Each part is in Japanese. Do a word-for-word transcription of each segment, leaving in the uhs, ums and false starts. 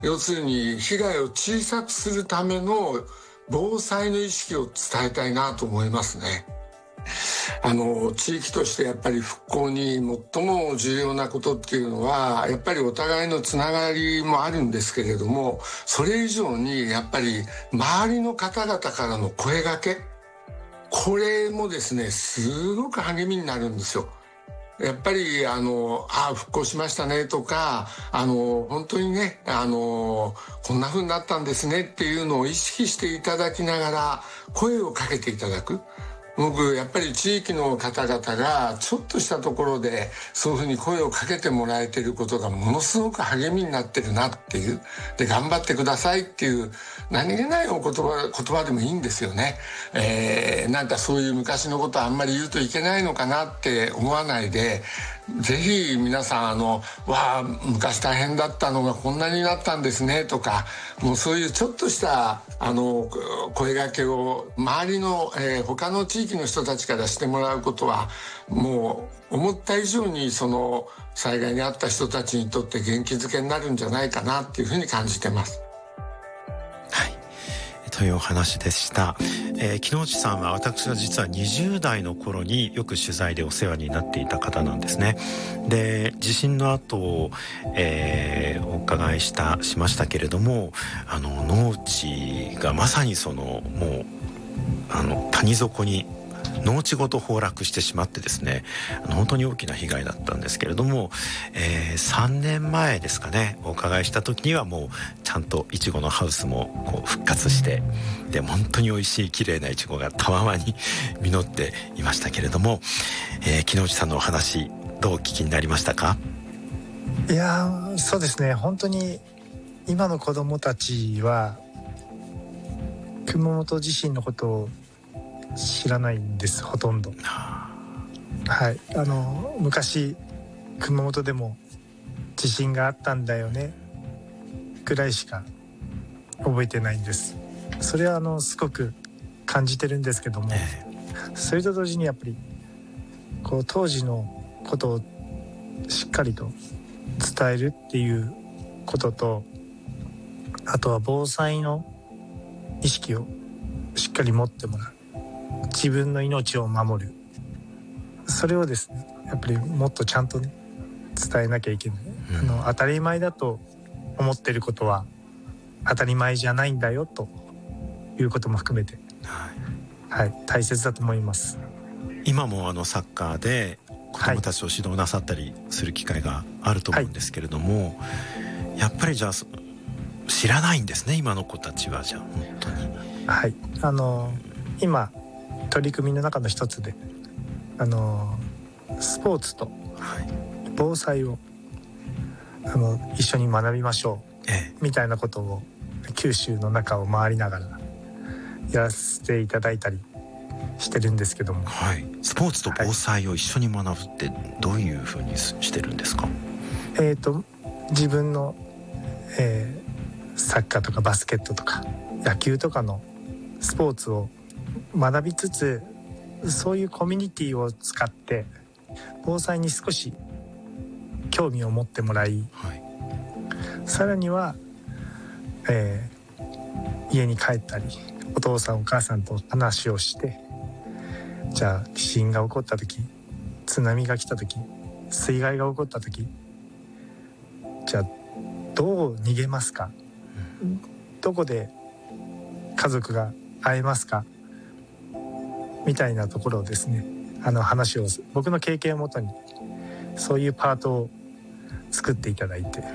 要するに被害を小さくするための防災の意識を伝えたいなと思いますね。あの地域としてやっぱり復興に最も重要なことっていうのはやっぱりお互いのつながりもあるんですけれども、それ以上にやっぱり周りの方々からの声掛け、これもですねすごく励みになるんですよ。やっぱりあのあ復興しましたねとか、あの本当にねあのこんな風になったんですねっていうのを意識していただきながら声をかけていただく。僕やっぱり地域の方々がちょっとしたところでそういうふうに声をかけてもらえていることがものすごく励みになってるなっていう、で頑張ってくださいっていう何気ないお言葉言葉でもいいんですよね。えー、なんかそういう昔のことあんまり言うといけないのかなって思わないで、ぜひ皆さんあのわあ昔大変だったのがこんなになったんですねとか、もうそういうちょっとしたあの声掛けを周りの、えー、他の地域の人たちからしてもらうことはもう思った以上にその災害に遭った人たちにとって元気づけになるんじゃないかなっていうふうに感じてます。 はい、というお話でした。えー、木之内さんは私が実はにじゅう代の頃によく取材でお世話になっていた方なんですね。で地震の後、えー、お伺いしたしましたけれども、あの農地がまさにそのもうあの谷底に農地ごと崩落してしまってですね、あの本当に大きな被害だったんですけれども、えー、さんねんまえですかね、お伺いした時にはもうちゃんとイチゴのハウスもこう復活して、で本当に美味しい綺麗なイチゴがたわわに実っていましたけれども、えー、木之内さんのお話どうお聞きになりましたか？ いやそうですね、本当に今の子どもたちは熊本地震のことを知らないんです、ほとんど。はい、あの昔熊本でも地震があったんだよねぐらいしか覚えてないんです。それはあのすごく感じてるんですけども、それと同時にやっぱりこう当時のことをしっかりと伝えるっていうことと、あとは防災の意識をしっかり持ってもらう、自分の命を守る、それをですねやっぱりもっとちゃんとね伝えなきゃいけない、うん、あの当たり前だと思ってることは当たり前じゃないんだよということも含めて、はいはい、大切だと思います。 今もあのサッカーで子どもたちを指導なさったりする機会があると思うんですけれども、はい、やっぱりじゃあ知らないんですね、今の子たちは。じゃあ本当に、 はい、あの今取り組みの中の一つであのスポーツと防災をあの一緒に学びましょう、ええ、みたいなことを九州の中を回りながらやらせていただいたりしてるんですけども、 はい、スポーツと防災を一緒に学ぶってどういうふうにしてるんですか？ えーと、自分の、えー、サッカーとかバスケットとか野球とかのスポーツを学びつつ、そういうコミュニティを使って防災に少し興味を持ってもらい、はい、さらには、えー、家に帰ったりお父さんお母さんと話をして、じゃあ地震が起こった時、津波が来た時、水害が起こった時、じゃあどう逃げますか、うん、どこで家族が会えますかみたいなところをですね、あの話を僕の経験をもとにそういうパートを作っていただいて、うん、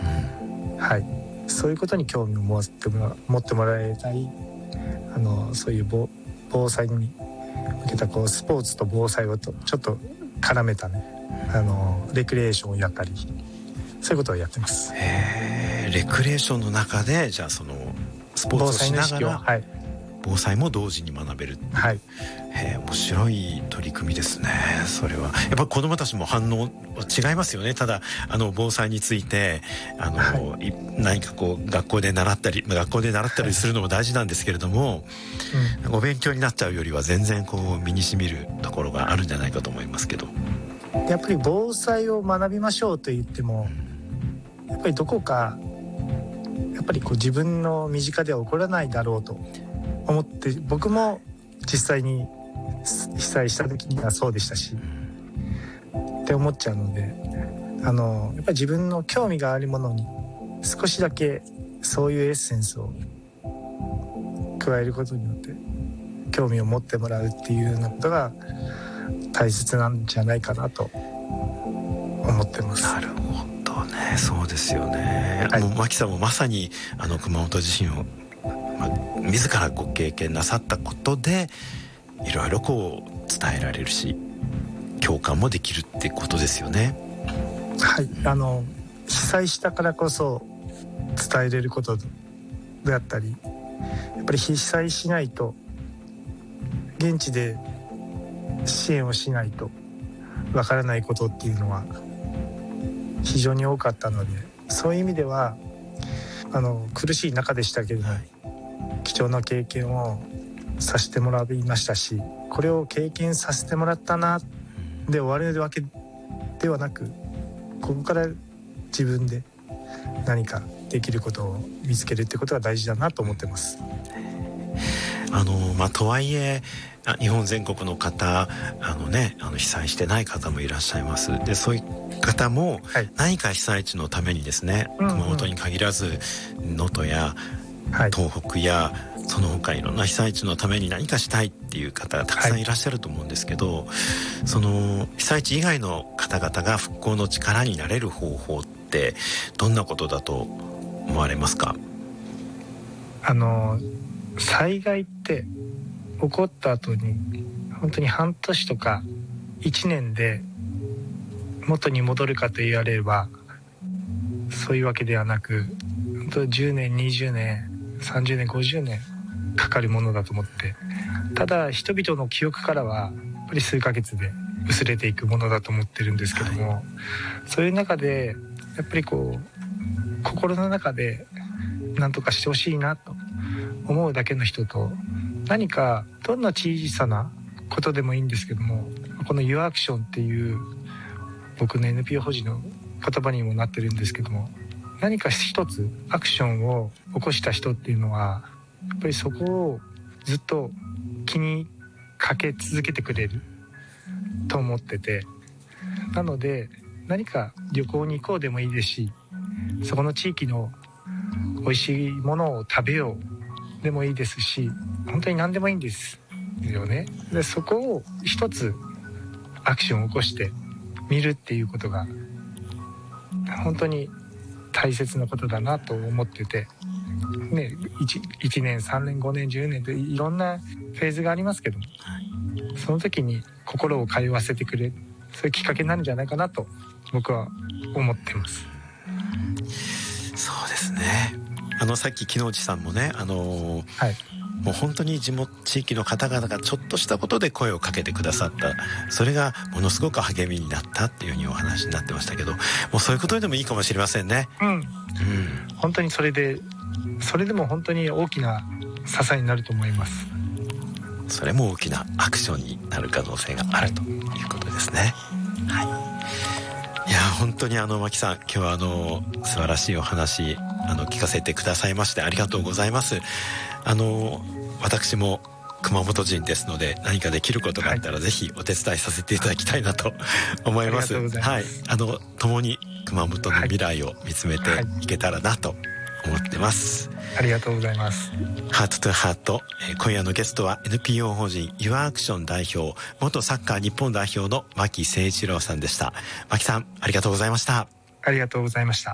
はい、そういうことに興味を持ってもら、持ってもらいたい、あのそういう 防, 防災に向けたこうスポーツと防災をとちょっと絡めたね、あのレクリエーションをやったり、そういうことをやってます。 へー、レクリエーションの中でじゃあそのスポーツをしながら、はい、防災も同時に学べるっていう、はい、へー、面白い取り組みですね。それはやっぱ子どもたちも反応違いますよね。ただあの防災についてあの、はい、何かこう学校で習ったり学校で習ったりするのも大事なんですけれども、はい、お勉強になっちゃうよりは全然こう身に染みるところがあるんじゃないかと思いますけど、 やっぱり防災を学びましょうと言っても、やっぱりどこかやっぱりこう自分の身近では起こらないだろうと思って、僕も実際に被災した時にはそうでしたしって思っちゃうので、あのやっぱり自分の興味があるものに少しだけそういうエッセンスを加えることによって興味を持ってもらうっていうようなことが大切なんじゃないかなと思ってます。 なるほどね、そうですよね、はい、もう牧さんもまさにあの熊本地震を、まあ、自らご経験なさったことでいろいろこう伝えられるし共感もできるってことですよね。 はい、あの被災したからこそ伝えれることであったり、やっぱり被災しないと現地で支援をしないとわからないことっていうのは非常に多かったので、そういう意味ではあの苦しい中でしたけれども、はい、貴重な経験をさせてもらいましたし、これを経験させてもらったなで終わるわけではなく、ここから自分で何かできることを見つけるってことが大事だなと思ってます。 あのまあ、とはいえ日本全国の方あの、ね、あの被災してない方もいらっしゃいます。でそういう方も何か被災地のためにですね、はい、熊本に限らず能登や東北やその他いろんな被災地のために何かしたいっていう方がたくさんいらっしゃると思うんですけど、はい、その被災地以外の方々が復興の力になれる方法ってどんなことだと思われますか？ あの災害って起こった後に本当に半年とかいちねんで元に戻るかと言われればそういうわけではなく、本当じゅうねんにじゅうねんさんじゅうねんごじゅうねんかかるものだと思って、ただ人々の記憶からはやっぱり数ヶ月で薄れていくものだと思ってるんですけども、はい、そういう中でやっぱりこう心の中で何とかしてほしいなと思うだけの人と、何かどんな小さなことでもいいんですけども、この Your Action っていう僕の エヌピーオー 法人の言葉にもなってるんですけども、何か一つアクションを起こした人っていうのはやっぱりそこをずっと気にかけ続けてくれると思ってて、なので何か旅行に行こうでもいいですし、そこの地域の美味しいものを食べようでもいいですし、本当に何でもいいんですよね。でそこを一つアクションを起こしてみるっていうことが本当に大切なことだなと思ってて、ね、1, いちねんさんねんごねんじゅうねんといろんなフェーズがありますけども、その時に心を通わせてくれる、そういうきっかけになるんじゃないかなと僕は思ってます。 そうですね。あのさっき木之内さんもね、あのーはい、もう本当に地元地域の方々がちょっとしたことで声をかけてくださった、それがものすごく励みになったっていうふうにお話になってましたけど、もうそういうことでもいいかもしれませんね。うん、うん、 本当にそれでそれでも本当に大きな支えになると思います。 それも大きなアクションになる可能性があるということですね。はい、いや本当にあの牧さん、今日はあの素晴らしいお話あの聞かせてくださいましてありがとうございます。あの私も熊本人ですので、何かできることがあったらぜひお手伝いさせていただきたいなと思います。はい、あの共に熊本の未来を見つめていけたらなと思ってます。 ありがとうございます。 ハートトゥハート、今夜のゲストは エヌピーオー 法人 Your Action 代表、元サッカー日本代表の牧誠一郎さんでした。牧さん、ありがとうございました。 ありがとうございました。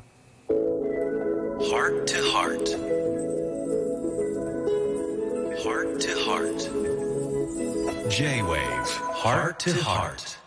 Heart to Heart Heart to Heart J-Wave Heart to Heart